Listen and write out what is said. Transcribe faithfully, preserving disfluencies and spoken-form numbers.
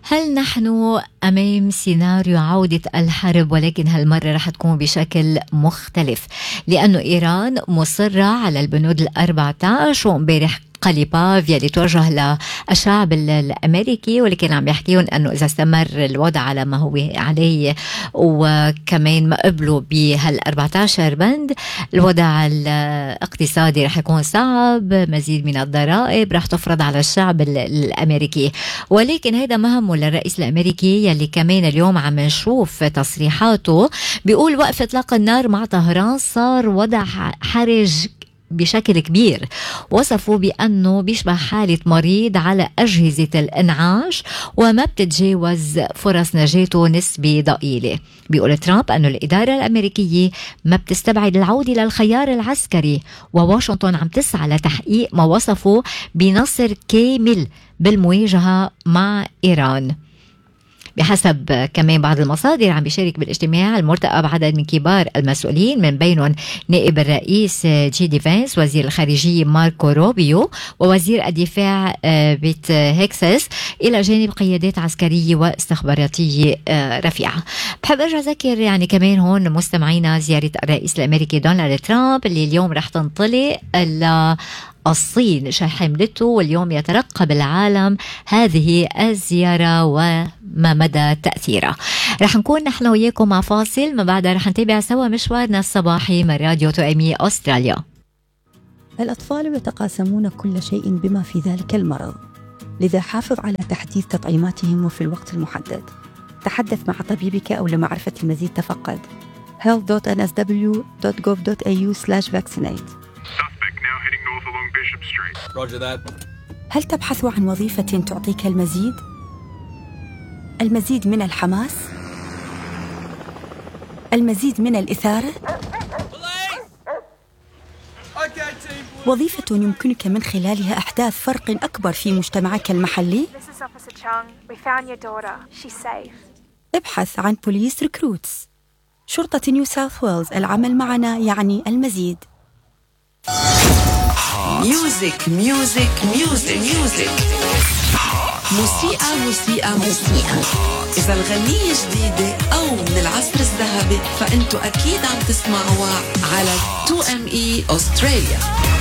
هل نحن أمام سيناريو عودة الحرب، ولكن هالمرة رح تكون بشكل مختلف، لأنه إيران مصرة على البنود الأربعة عشر، ومبارح قليباف يلي توجه للشعب الأمريكي واللي كان عم يحكيهم أنه إذا استمر الوضع على ما هو عليه وكمان ما قبلوا بهال أربعة عشر بند، الوضع الاقتصادي رح يكون صعب، مزيد من الضرائب رح تفرض على الشعب الأمريكي. ولكن هذا مهمه للرئيس الأمريكي يلي كمان اليوم عم نشوف تصريحاته بيقول وقف إطلاق النار مع طهران صار وضع حرج بشكل كبير. وصفوا بأنه بيشبه حالة مريض على أجهزة الإنعاش وما بتتجاوز فرص نجاته نسبة ضئيلة. بيقول ترامب أنه الإدارة الأمريكية ما بتستبعد العودة للخيار العسكري، وواشنطن عم تسعى لتحقيق ما وصفوا بنصر كامل بالمواجهة مع إيران. بحسب كمان بعض المصادر عم بيشارك بالاجتماع المرتقب عدد من كبار المسؤولين، من بينهم نائب الرئيس جي دي فانس، وزير الخارجية ماركو روبيو، ووزير الدفاع بيت هيكسس، إلى جانب قيادات عسكرية واستخباراتية رفيعة. بحب أرجع أذكر يعني كمان هون مستمعينا زيارة الرئيس الأمريكي دونالد ترامب اللي اليوم رح تنطلق ل الصين شحملته، واليوم يترقب العالم هذه الزيارة وما مدى تأثيرها. رح نكون نحن وياكم مع فاصل، ما بعدها رح نتابع سوا مشوارنا الصباحي من راديو تو إم إي أستراليا. الأطفال يتقاسمون كل شيء بما في ذلك المرض، لذا حافظ على تحديث تطعيماتهم وفي الوقت المحدد. تحدث مع طبيبك أو لمعرفة المزيد تفقد health dot n s w dot gov dot a u slash vaccinate. Roger that. هل تبحث عن وظيفة تعطيك المزيد؟ المزيد من الحماس؟ المزيد من الإثارة؟ وظيفة يمكنك من خلالها إحداث فرق أكبر في مجتمعك المحلي؟ ابحث عن بوليس ريكروتس. شرطة نيو ساوث ويلز، العمل معنا يعني المزيد. ميوزك ميوزك ميوزك ميوزك موسيقى موسيقى موسيقى. إذا الغنية جديدة أو من العصر الذهبي فأنتوا أكيد عم تسمعوها على تو إم إي أستراليا.